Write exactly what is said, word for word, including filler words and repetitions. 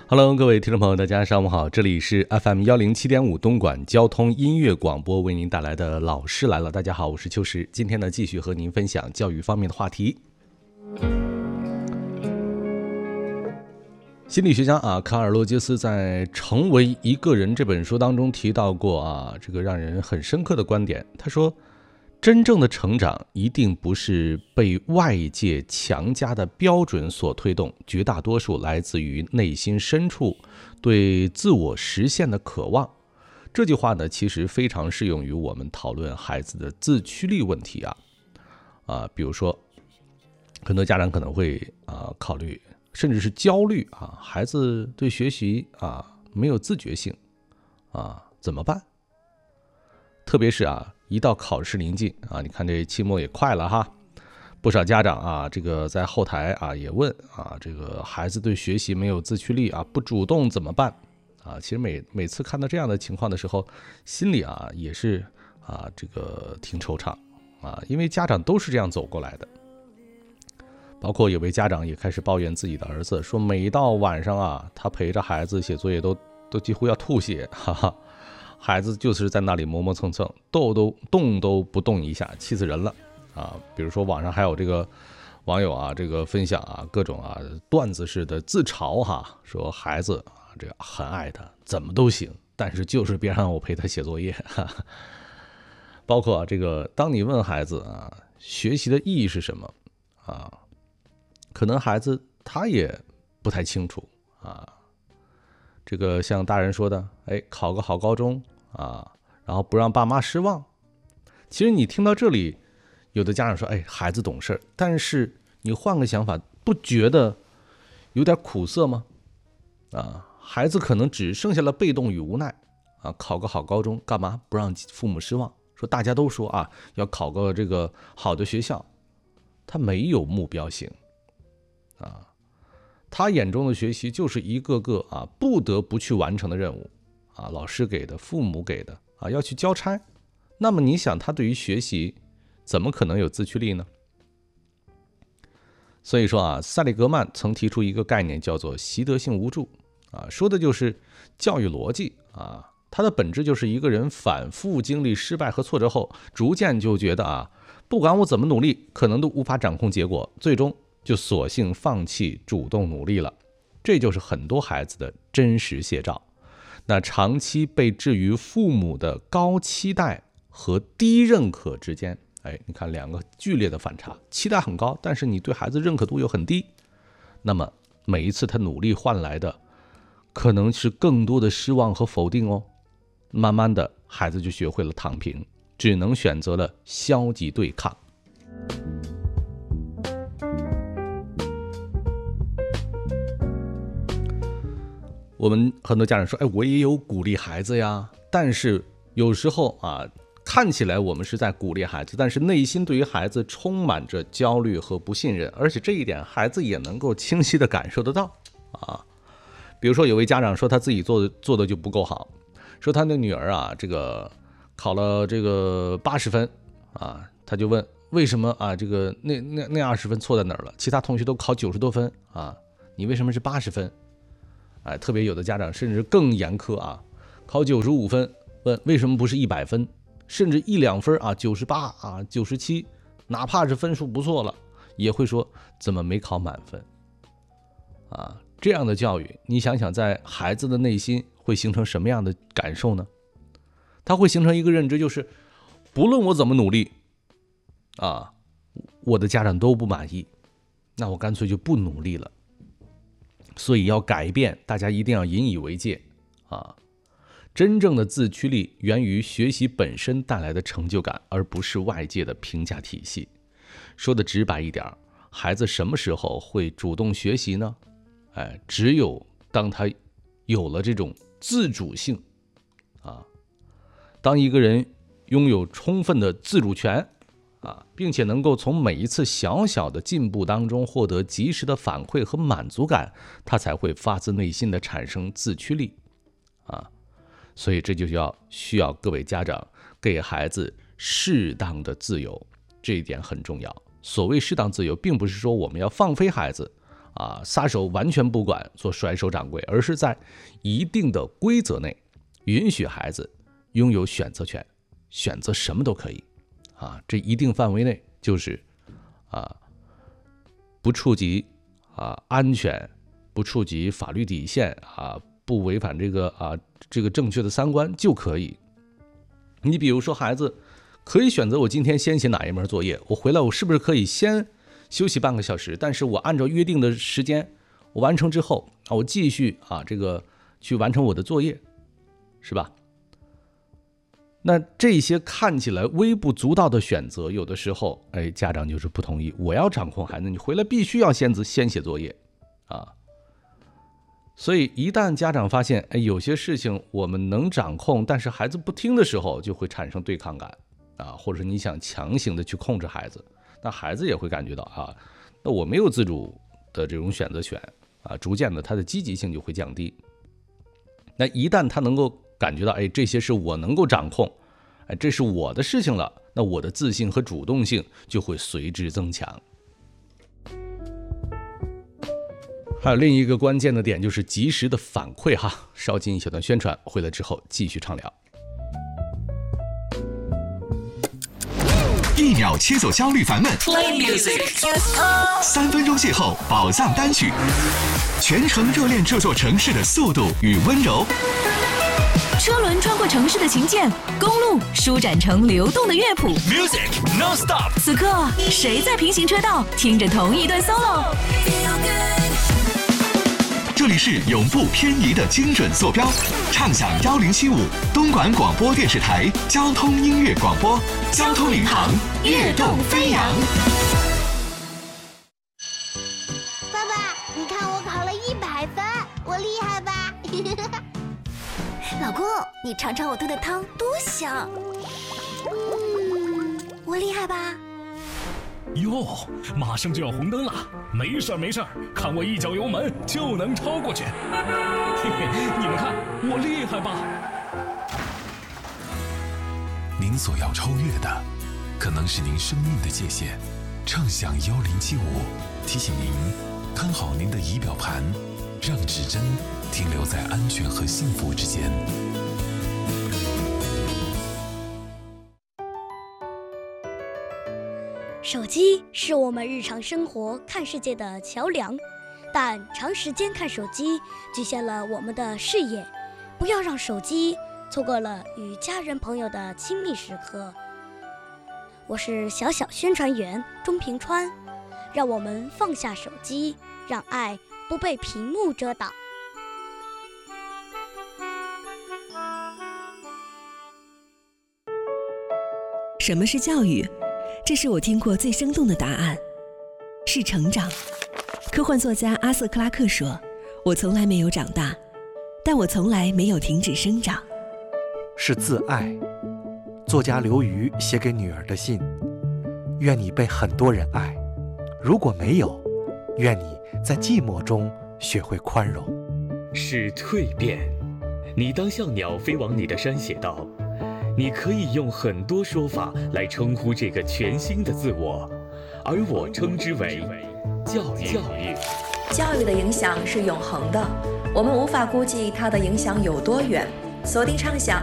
Hello， 各位听众朋友，大家上午好，这里是 F M 一零七点五 东莞交通音乐广播，为您带来的老师来了。大家好，我是秋实，今天呢继续和您分享教育方面的话题。心理学家啊，卡尔洛杰斯在《成为一个人》这本书当中提到过啊，这个让人很深刻的观点。他说，真正的成长一定不是被外界强加的标准所推动，绝大多数来自于内心深处对自我实现的渴望。这句话呢，其实非常适用于我们讨论孩子的自驱力问题啊。啊，比如说，很多家长可能会啊考虑，甚至是焦虑啊，孩子对学习啊没有自觉性啊，怎么办？特别是啊，一到考试临近啊，你看这期末也快了哈，不少家长啊，这个在后台啊也问啊，这个孩子对学习没有自驱力啊，不主动怎么办啊？其实每每次看到这样的情况的时候，心里啊也是啊这个挺惆怅啊，因为家长都是这样走过来的。包括有位家长也开始抱怨自己的儿子，说每到晚上啊，他陪着孩子写作业都都几乎要吐血，哈哈。孩子就是在那里磨磨蹭蹭，动都动都不动一下，气死人了啊！比如说网上还有这个网友啊，这个分享啊，各种啊段子式的自嘲哈，说孩子啊这个很爱他，怎么都行，但是就是别让我陪他写作业。哈哈。包括啊这个，当你问孩子啊学习的意义是什么啊，可能孩子他也不太清楚啊。这个像大人说的，哎，考个好高中啊，然后不让爸妈失望。其实你听到这里，有的家长说，哎，孩子懂事，但是你换个想法，不觉得有点苦涩吗？啊，孩子可能只剩下了被动与无奈啊，考个好高中，干嘛不让父母失望？说大家都说啊，要考个这个好的学校，他没有目标性啊。他眼中的学习就是一个个啊不得不去完成的任务啊，老师给的，父母给的啊，要去交差。那么你想，他对于学习怎么可能有自驱力呢？所以说啊，塞利格曼曾提出一个概念，叫做习得性无助啊，说的就是教育逻辑啊，它的本质就是一个人反复经历失败和挫折后，逐渐就觉得啊，不管我怎么努力，可能都无法掌控结果，最终就索性放弃主动努力了。这就是很多孩子的真实写照。那长期被置于父母的高期待和低认可之间，哎，你看两个剧烈的反差，期待很高，但是你对孩子认可度又很低，那么每一次他努力换来的可能是更多的失望和否定哦。慢慢的，孩子就学会了躺平，只能选择了消极对抗。我们很多家长说，哎，我也有鼓励孩子呀，但是有时候啊，看起来我们是在鼓励孩子，但是内心对于孩子充满着焦虑和不信任，而且这一点孩子也能够清晰地感受得到啊。比如说有位家长说他自己做的做的就不够好，说他的女儿啊，这个考了这个八十分啊，他就问为什么啊，这个那那那二十分错在哪儿了？其他同学都考九十多分啊，你为什么是八十分？哎，特别有的家长甚至更严苛啊，考九十五分，问为什么不是一百分，甚至一两分啊，九十八啊，九十七，哪怕是分数不错了，也会说怎么没考满分啊？这样的教育，你想想，在孩子的内心会形成什么样的感受呢？他会形成一个认知，就是不论我怎么努力啊，我的家长都不满意，那我干脆就不努力了。所以要改变，大家一定要引以为戒啊！真正的自驱力源于学习本身带来的成就感，而不是外界的评价体系。说的直白一点，孩子什么时候会主动学习呢？哎，只有当他有了这种自主性啊，当一个人拥有充分的自主权啊，并且能够从每一次小小的进步当中获得及时的反馈和满足感，他才会发自内心的产生自驱力啊。所以这就要需要各位家长给孩子适当的自由，这一点很重要。所谓适当自由，并不是说我们要放飞孩子啊撒手完全不管做甩手掌柜，而是在一定的规则内允许孩子拥有选择权，选择什么都可以啊，这一定范围内就是啊不触及啊安全，不触及法律底线啊，不违反这个啊这个正确的三观就可以。你比如说孩子可以选择我今天先写哪一门作业，我回来我是不是可以先休息半个小时，但是我按照约定的时间我完成之后啊，我继续啊这个去完成我的作业，是吧？那这些看起来微不足道的选择，有的时候哎家长就是不同意，我要掌控孩子，你回来必须要先先写作业啊。所以一旦家长发现哎有些事情我们能掌控，但是孩子不听的时候，就会产生对抗感啊，或者你想强行的去控制孩子，那孩子也会感觉到啊，那我没有自主的这种选择权啊，逐渐的他的积极性就会降低。那一旦他能够感觉到哎这些是我能够掌控，哎这是我的事情了，那我的自信和主动性就会随之增强。还有另一个关键的点就是及时的反馈哈，稍进一小段宣传，回来之后继续畅聊。 一秒切走焦虑烦闷， Play music， 三分钟邂逅宝藏单曲，全程热恋这座城市的速度与温柔。 车轮穿过城市的琴键，公路舒展成流动的乐谱。 Music non-stop。 此刻，谁在平行车道听着同一段 solo？ 这里是永不偏移的精准坐标，畅享一零七五东莞广播电视台交通音乐广播，交通领航，跃动飞扬。 爸爸，你看我考了一百分，我厉害吧？ 老公，你尝尝我炖的汤，多香！嗯，我厉害吧？ 哟，马上就要红灯了，没事没事，看我一脚油门就能超过去。嘿嘿，你们看我厉害吧？ 您所要超越的，可能是您生命的界限。畅享幺零七五提醒您，看好您的仪表盘，让指针停留在安全和幸福之间。 手机是我们日常生活看世界的桥梁，但长时间看手机局限了我们的视野，不要让手机错过了与家人朋友的亲密时刻。我是小小宣传员钟平川，让我们放下手机，让爱不被屏幕遮挡。 什么是教育？这是我听过最生动的答案，是成长。科幻作家阿瑟·克拉克说，我从来没有长大，但我从来没有停止生长。 是自爱。作家刘瑜写给女儿的信，愿你被很多人爱，如果没有，愿你在寂寞中学会宽容。 是蜕变。你当像鸟飞往你的山写道，你可以用很多说法来称呼这个全新的自我，而我称之为教育。教育教育的影响是永恒的，我们无法估计它的影响有多远。锁定畅想